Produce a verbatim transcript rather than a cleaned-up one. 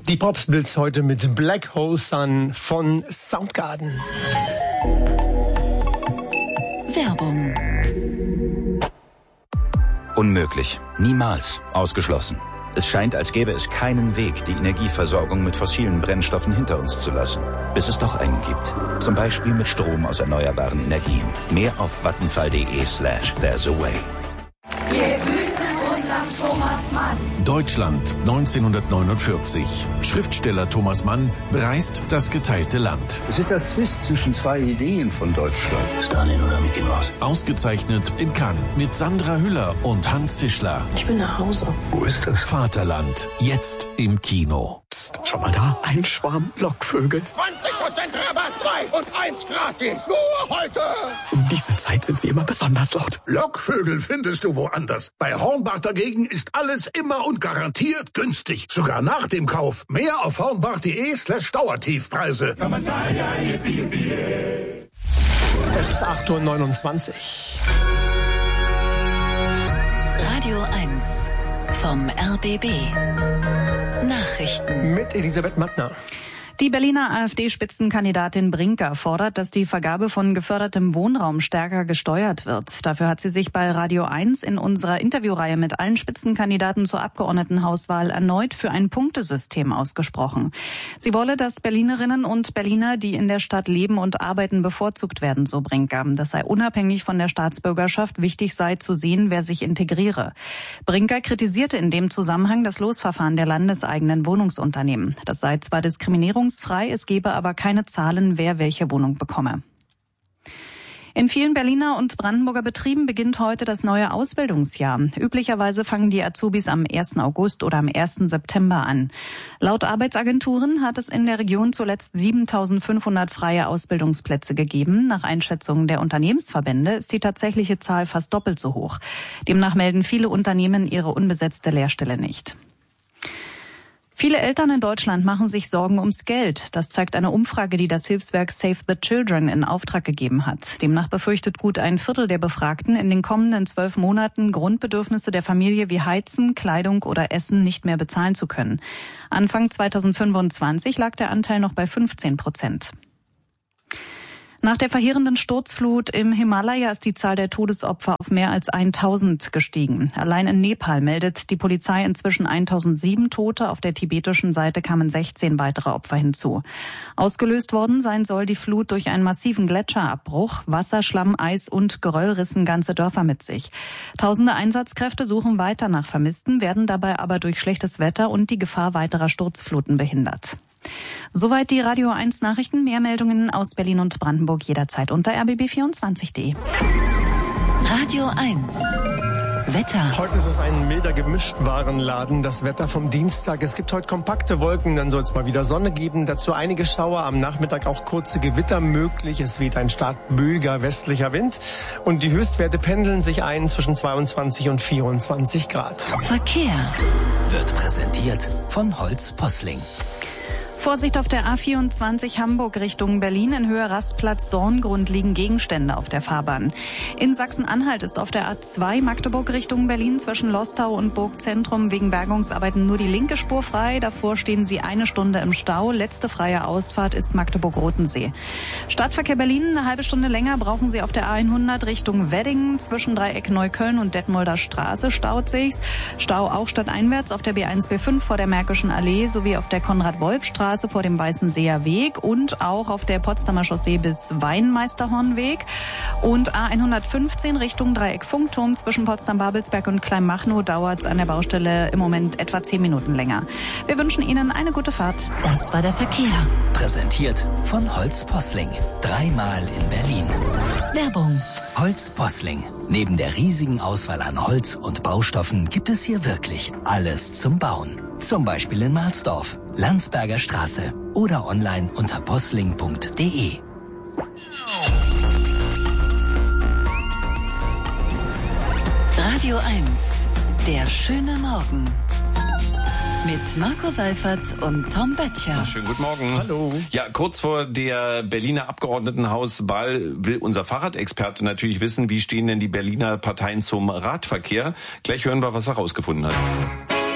Die Popsplits heute mit Black Hole Sun von Soundgarden. Werbung. Unmöglich. Niemals. Ausgeschlossen. Es scheint, als gäbe es keinen Weg, die Energieversorgung mit fossilen Brennstoffen hinter uns zu lassen. Bis es doch einen gibt. Zum Beispiel mit Strom aus erneuerbaren Energien. Mehr auf vattenfall.de slash there's a way. Wir grüßen unseren Thomas Mann. Deutschland neunzehnhundertneunundvierzig. Schriftsteller Thomas Mann bereist das geteilte Land. Es ist der Zwist zwischen zwei Ideen von Deutschland. Stalin oder Mickey Mouse? Ausgezeichnet in Cannes mit Sandra Hüller und Hans Zischler. Ich will nach Hause. Wo ist das? Vaterland, jetzt im Kino. Psst, schau mal da, ein Schwarm Lockvögel. zwanzig Prozent Rabatt, zwei und eins gratis. Nur heute. Um diese Zeit sind sie immer besonders laut. Lockvögel findest du woanders. Bei Hornbach dagegen ist alles immer und garantiert günstig. Sogar nach dem Kauf. Mehr auf hornbach.de slash Dauertiefpreise. Es ist acht Uhr neunundzwanzig. Radio eins vom R B B. Nachrichten. Mit Elisabeth Mattner. Die Berliner AfD-Spitzenkandidatin Brinker fordert, dass die Vergabe von gefördertem Wohnraum stärker gesteuert wird. Dafür hat sie sich bei Radio eins in unserer Interviewreihe mit allen Spitzenkandidaten zur Abgeordnetenhauswahl erneut für ein Punktesystem ausgesprochen. Sie wolle, dass Berlinerinnen und Berliner, die in der Stadt leben und arbeiten, bevorzugt werden, so Brinker. Das sei unabhängig von der Staatsbürgerschaft. Wichtig sei zu sehen, wer sich integriere. Brinker kritisierte in dem Zusammenhang das Losverfahren der landeseigenen Wohnungsunternehmen. Das sei zwar diskriminierungsfrei, es gebe aber keine Zahlen, wer welche Wohnung bekomme. In vielen Berliner und Brandenburger Betrieben beginnt heute das neue Ausbildungsjahr. Üblicherweise fangen die Azubis am ersten August oder am ersten September an. Laut Arbeitsagenturen hat es in der Region zuletzt siebentausendfünfhundert freie Ausbildungsplätze gegeben. Nach Einschätzung der Unternehmensverbände ist die tatsächliche Zahl fast doppelt so hoch. Demnach melden viele Unternehmen ihre unbesetzte Lehrstelle nicht. Viele Eltern in Deutschland machen sich Sorgen ums Geld. Das zeigt eine Umfrage, die das Hilfswerk Save the Children in Auftrag gegeben hat. Demnach befürchtet gut ein Viertel der Befragten, in den kommenden zwölf Monaten Grundbedürfnisse der Familie wie Heizen, Kleidung oder Essen nicht mehr bezahlen zu können. Anfang zweitausendfünfundzwanzig lag der Anteil noch bei fünfzehn Prozent. Nach der verheerenden Sturzflut im Himalaya ist die Zahl der Todesopfer auf mehr als tausend gestiegen. Allein in Nepal meldet die Polizei inzwischen tausendsieben Tote. Auf der tibetischen Seite kamen sechzehn weitere Opfer hinzu. Ausgelöst worden sein soll die Flut durch einen massiven Gletscherabbruch. Wasser, Schlamm, Eis und Geröll rissen ganze Dörfer mit sich. Tausende Einsatzkräfte suchen weiter nach Vermissten, werden dabei aber durch schlechtes Wetter und die Gefahr weiterer Sturzfluten behindert. Soweit die Radio eins Nachrichten. Mehr Meldungen aus Berlin und Brandenburg jederzeit unter r b b vierundzwanzig punkt d. Radio eins. Wetter. Heute ist es ein milder Gemischtwarenladen. Das Wetter vom Dienstag. Es gibt heute kompakte Wolken, dann soll es mal wieder Sonne geben. Dazu einige Schauer, am Nachmittag auch kurze Gewitter möglich. Es weht ein stark böiger westlicher Wind. Und die Höchstwerte pendeln sich ein zwischen zweiundzwanzig und vierundzwanzig Grad. Verkehr. Wird präsentiert von Holz Posling. Vorsicht auf der A vierundzwanzig Hamburg Richtung Berlin. In Höhe Rastplatz Dorngrund liegen Gegenstände auf der Fahrbahn. In Sachsen-Anhalt ist auf der A zwei Magdeburg Richtung Berlin zwischen Lostau und Burgzentrum wegen Bergungsarbeiten nur die linke Spur frei. Davor stehen sie eine Stunde im Stau. Letzte freie Ausfahrt ist Magdeburg-Rotensee. Stadtverkehr Berlin, eine halbe Stunde länger brauchen Sie auf der A hundert Richtung Wedding. Zwischen Dreieck Neukölln und Detmolder Straße staut sich's. Stau auch stadteinwärts auf der B eins B fünf vor der Märkischen Allee sowie auf der Konrad-Wolf-Straße vor dem Weißenseer Weg und auch auf der Potsdamer Chaussee bis Weinmeisterhornweg und A hundertfünfzehn Richtung Dreieck Funkturm zwischen Potsdam-Babelsberg und Kleinmachnow dauert es an der Baustelle im Moment etwa zehn Minuten länger. Wir wünschen Ihnen eine gute Fahrt. Das war der Verkehr. Präsentiert von Holz Posling. Dreimal in Berlin. Werbung. Holz Posling. Neben der riesigen Auswahl an Holz und Baustoffen gibt es hier wirklich alles zum Bauen. Zum Beispiel in Mahlsdorf, Landsberger Straße oder online unter posling punkt d e. Radio eins. Der schöne Morgen. Mit Marco Seifert und Tom Böttcher. Schönen guten Morgen. Hallo. Ja, kurz vor der Berliner Abgeordnetenhauswahl will unser Fahrradexperte natürlich wissen, wie stehen denn die Berliner Parteien zum Radverkehr. Gleich hören wir, was er rausgefunden hat.